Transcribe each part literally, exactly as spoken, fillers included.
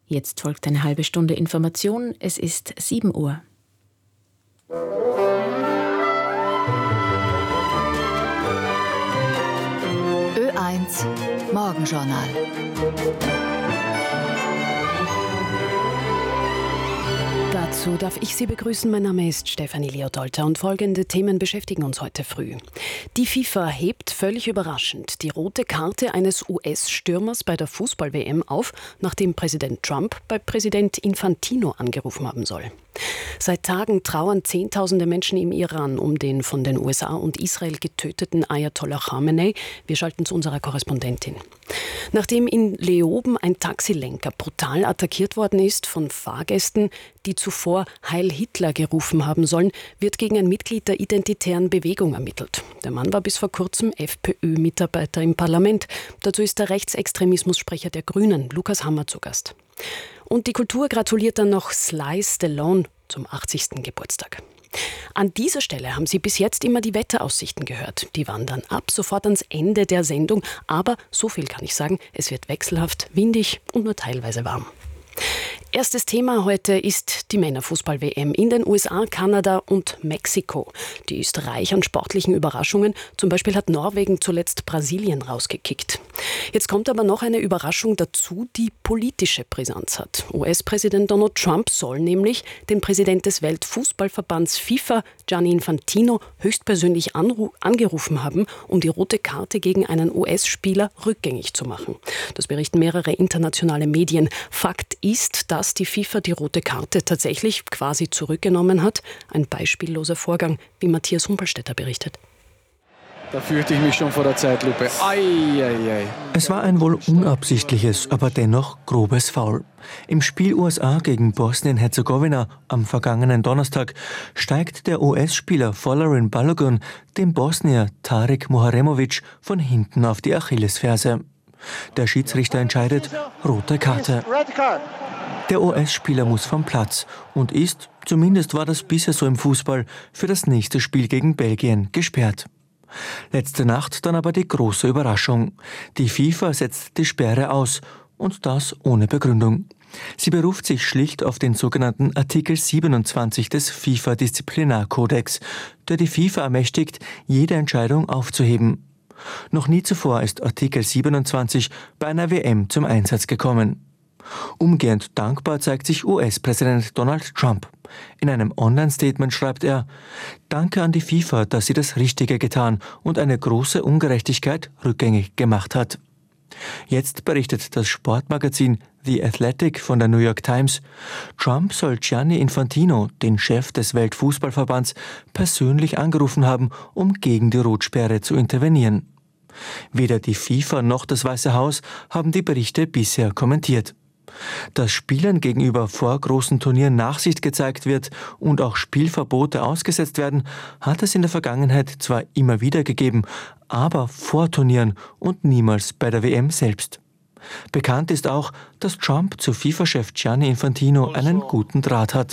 Jetzt folgt eine halbe Stunde Information. Es ist sieben Uhr. Ö eins Morgenjournal. Dazu darf ich Sie begrüßen. Mein Name ist Stefanie Leodolter und folgende Themen beschäftigen uns heute früh. Die FIFA hebt völlig überraschend die rote Karte eines U S-Stürmers bei der Fußball-W M auf, nachdem Präsident Trump bei Präsident Infantino angerufen haben soll. Seit Tagen trauern Zehntausende Menschen im Iran um den von den U S A und Israel getöteten Ayatollah Khamenei. Wir schalten zu unserer Korrespondentin. Nachdem in Leoben ein Taxilenker brutal attackiert worden ist von Fahrgästen, die zuvor Heil Hitler gerufen haben sollen, wird gegen ein Mitglied der Identitären Bewegung ermittelt. Der Mann war bis vor kurzem FPÖ-Mitarbeiter im Parlament. Dazu ist der Rechtsextremismussprecher der Grünen, Lukas Hammer, zu Gast. Und die Kultur gratuliert dann noch Sly Stallone zum achtzigsten Geburtstag. An dieser Stelle haben Sie bis jetzt immer die Wetteraussichten gehört. Die wandern ab sofort ans Ende der Sendung. Aber so viel kann ich sagen, es wird wechselhaft, windig und nur teilweise warm. Erstes Thema heute ist die Männerfußball-W M in den U S A, Kanada und Mexiko. Die ist reich an sportlichen Überraschungen. Zum Beispiel hat Norwegen zuletzt Brasilien rausgekickt. Jetzt kommt aber noch eine Überraschung dazu, die politische Brisanz hat. U S-Präsident Donald Trump soll nämlich den Präsident des Weltfußballverbands FIFA, Gianni Infantino, höchstpersönlich anru- angerufen haben, um die rote Karte gegen einen U S-Spieler rückgängig zu machen. Das berichten mehrere internationale Medien. Fakt ist, dass die FIFA die rote Karte tatsächlich quasi zurückgenommen hat. Ein beispielloser Vorgang, wie Matthias Humpelstädter berichtet. Da fürchte ich mich schon vor der Zeitlupe. Ei, ei, ei. Es war ein wohl unabsichtliches, aber dennoch grobes Foul. Im Spiel U S A gegen Bosnien-Herzegowina am vergangenen Donnerstag steigt der U S-Spieler Folarin Balogun dem Bosnier Tarik Muharemovic von hinten auf die Achillesferse. Der Schiedsrichter entscheidet, rote Karte. Der U S-Spieler muss vom Platz und ist, zumindest war das bisher so im Fußball, für das nächste Spiel gegen Belgien gesperrt. Letzte Nacht dann aber die große Überraschung. Die FIFA setzt die Sperre aus und das ohne Begründung. Sie beruft sich schlicht auf den sogenannten Artikel siebenundzwanzig des FIFA-Disziplinarkodex, der die FIFA ermächtigt, jede Entscheidung aufzuheben. Noch nie zuvor ist Artikel siebenundzwanzig bei einer W M zum Einsatz gekommen. Umgehend dankbar zeigt sich U S-Präsident Donald Trump. In einem Online-Statement schreibt er: Danke an die FIFA, dass sie das Richtige getan und eine große Ungerechtigkeit rückgängig gemacht hat. Jetzt berichtet das Sportmagazin The Athletic von der New York Times, Trump soll Gianni Infantino, den Chef des Weltfußballverbands, persönlich angerufen haben, um gegen die Rotsperre zu intervenieren. Weder die FIFA noch das Weiße Haus haben die Berichte bisher kommentiert. Dass Spielern gegenüber vor großen Turnieren Nachsicht gezeigt wird und auch Spielverbote ausgesetzt werden, hat es in der Vergangenheit zwar immer wieder gegeben, aber vor Turnieren und niemals bei der W M selbst. Bekannt ist auch, dass Trump zu FIFA-Chef Gianni Infantino einen guten Draht hat.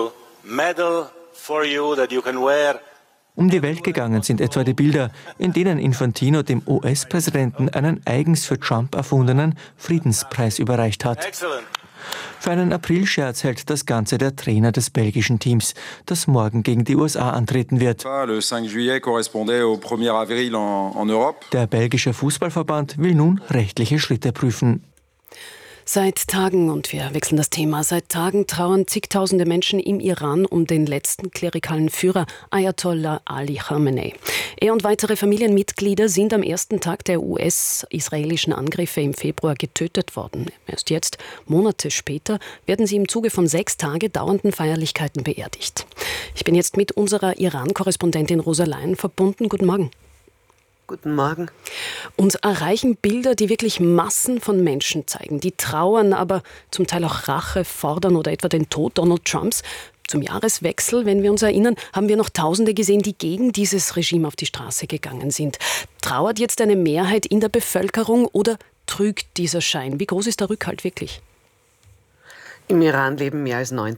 Um die Welt gegangen sind etwa die Bilder, in denen Infantino dem U S-Präsidenten einen eigens für Trump erfundenen Friedenspreis überreicht hat. Für einen Aprilscherz hält das Ganze der Trainer des belgischen Teams, das morgen gegen die U S A antreten wird. Der belgische Fußballverband will nun rechtliche Schritte prüfen. Seit Tagen, und wir wechseln das Thema, seit Tagen trauern zigtausende Menschen im Iran um den letzten klerikalen Führer Ayatollah Ali Khamenei. Er und weitere Familienmitglieder sind am ersten Tag der U S-israelischen Angriffe im Februar getötet worden. Erst jetzt, Monate später, werden sie im Zuge von sechs Tage dauernden Feierlichkeiten beerdigt. Ich bin jetzt mit unserer Iran-Korrespondentin Rosa Lein verbunden. Guten Morgen. Guten Morgen. Uns erreichen Bilder, die wirklich Massen von Menschen zeigen, die trauern, aber zum Teil auch Rache fordern oder etwa den Tod Donald Trumps. Zum Jahreswechsel, wenn wir uns erinnern, haben wir noch Tausende gesehen, die gegen dieses Regime auf die Straße gegangen sind. Trauert jetzt eine Mehrheit in der Bevölkerung oder trügt dieser Schein? Wie groß ist der Rückhalt wirklich? Im Iran leben mehr als neun